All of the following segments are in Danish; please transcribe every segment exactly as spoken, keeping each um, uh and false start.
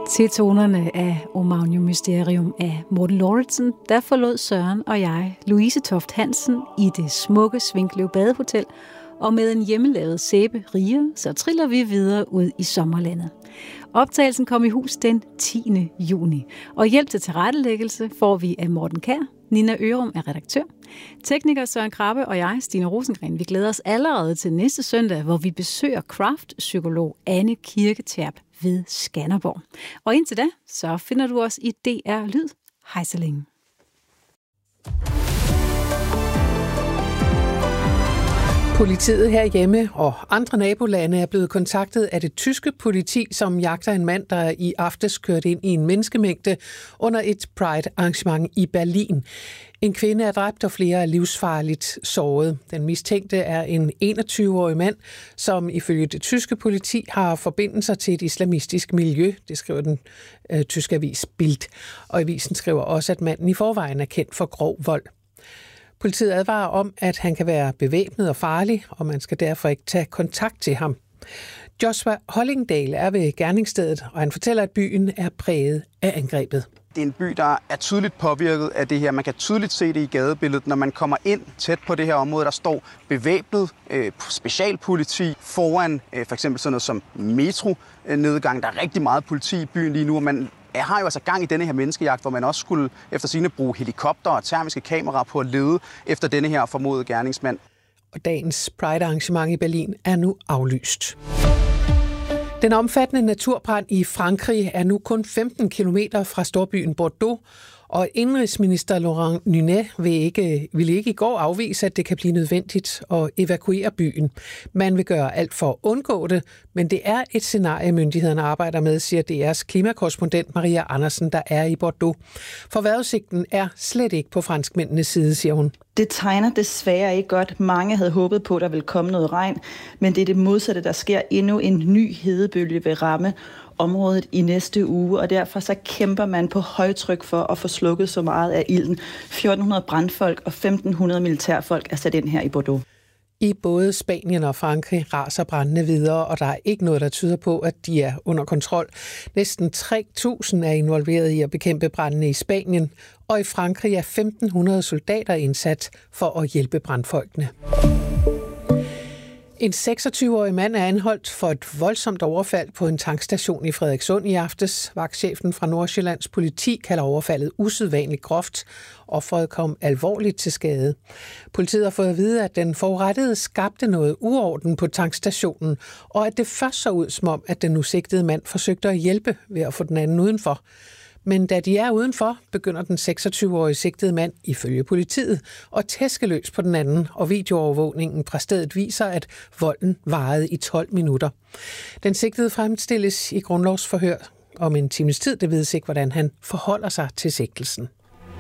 Til tonerne af O Magnum Mysterium af Morten Lauridsen, der forlod Søren og jeg Louise Toft Hansen i det smukke Svinkløv Badehotel, og med en hjemmelavet sæbe riger, så triller vi videre ud i sommerlandet. Optagelsen kom i hus den tiende juni, og hjælp til tilrettelæggelse får vi af Morten Kjær. Nina Ørum er redaktør. Tekniker Søren Krabbe og jeg, Stine Rosengren, vi glæder os allerede til næste søndag, hvor vi besøger craft-psykolog Anne Kirketjerp ved Skanderborg. Og indtil da, så finder du os i D R Lyd. Hej så længe. Politiet herhjemme og andre nabolande er blevet kontaktet af det tyske politi, som jagter en mand, der i aftes kørte ind i en menneskemængde under et Pride-arrangement i Berlin. En kvinde er dræbt, og flere er livsfarligt såret. Den mistænkte er en enogtyve-årig mand, som ifølge det tyske politi har forbindelser til et islamistisk miljø. Det skriver den øh, tyske avis Bild. Og avisen skriver også, at manden i forvejen er kendt for grov vold. Politiet advarer om, at han kan være bevæbnet og farlig, og man skal derfor ikke tage kontakt til ham. Joshua Hollingdale er ved gerningsstedet, og han fortæller, at byen er præget af angrebet. Det er en by, der er tydeligt påvirket af det her. Man kan tydeligt se det i gadebilledet, når man kommer ind tæt på det her område. Der står bevæbnet øh, specialpoliti foran øh, for eksempel sådan noget som metronedgang. Der er rigtig meget politi i byen lige nu, og man Jeg har jo altså gang i denne her menneskejagt, hvor man også skulle efter sine bruge helikopter og termiske kameraer på at lede efter denne her formodede gerningsmand. Og dagens Pride-arrangement i Berlin er nu aflyst. Den omfattende naturbrand i Frankrig er nu kun femten kilometer fra storbyen Bordeaux, og indenrigsminister Laurent Nunez vil ikke, vil ikke i går afvise, at det kan blive nødvendigt at evakuere byen. Man vil gøre alt for at undgå det, men det er et scenarie, myndighederne arbejder med, siger D R's klimakorrespondent Maria Andersen, der er i Bordeaux. For vejrudsigten er slet ikke på franskmændenes side, siger hun. Det tegner desværre ikke godt. Mange havde håbet på, at der ville komme noget regn, men det er det modsatte, der sker. Endnu en ny hedebølge vil ramme området i næste uge, og derfor så kæmper man på højtryk for at få slukket så meget af ilden. fjorten hundrede brandfolk og femten hundrede militærfolk er sat ind her i Bordeaux. I både Spanien og Frankrig raser brandene videre, og der er ikke noget, der tyder på, at de er under kontrol. Næsten tre tusind er involveret i at bekæmpe brandene i Spanien, og i Frankrig er femten hundrede soldater indsat for at hjælpe brandfolkene. En seksogtyve-årig mand er anholdt for et voldsomt overfald på en tankstation i Frederikssund i aftes. Vagtchefen fra Nordsjællands politi kalder overfaldet usædvanligt groft. Offeret kom alvorligt til skade. Politiet har fået at vide, at den forurettede skabte noget uorden på tankstationen, og at det først så ud som om, at den nu sigtede mand forsøgte at hjælpe ved at få den anden udenfor. Men da de er udenfor, begynder den seksogtyve-årige sigtede mand, ifølge politiet, at tæske løs på den anden, og videoovervågningen fra stedet viser, at volden varede i tolv minutter. Den sigtede fremstilles i grundlovsforhør om en times tid. Det vides ikke, hvordan han forholder sig til sigtelsen.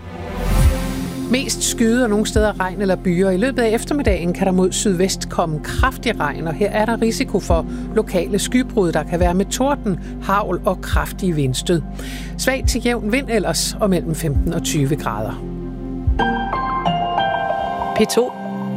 Mest skyde og nogle steder regn eller byer. I løbet af eftermiddagen kan der mod sydvest komme kraftig regn, og her er der risiko for lokale skybrud, der kan være med torden, hagl og kraftige vindstød. Svag til jævn vind ellers, og mellem femten og tyve grader. P to.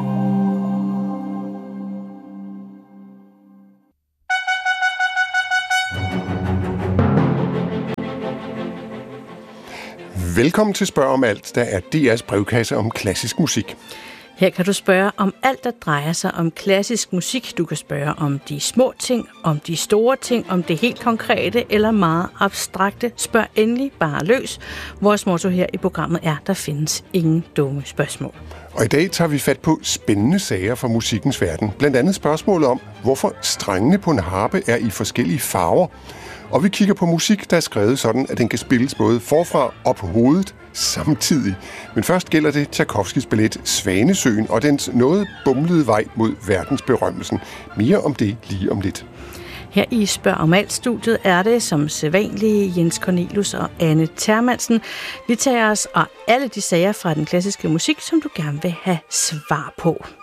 Velkommen til Spørg om alt, der er D R's brevkasse om klassisk musik. Her kan du spørge om alt, der drejer sig om klassisk musik. Du kan spørge om de små ting, om de store ting, om det helt konkrete eller meget abstrakte. Spørg endelig bare løs. Vores motto her i programmet er, der findes ingen dumme spørgsmål. Og i dag tager vi fat på spændende sager fra musikkens verden. Blandt andet spørgsmålet om, hvorfor strengene på en harpe er i forskellige farver. Og vi kigger på musik, der er skrevet sådan, at den kan spilles både forfra og på hovedet samtidig. Men først gælder det Tchaikovskys ballet Svanesøen og dens noget bumlede vej mod verdensberømmelsen. Mere om det lige om lidt. Her i Spørg om alt-studiet er det som sædvanlige Jens Cornelius og Anne Termansen. Vi tager os af alle de sager fra den klassiske musik, som du gerne vil have svar på.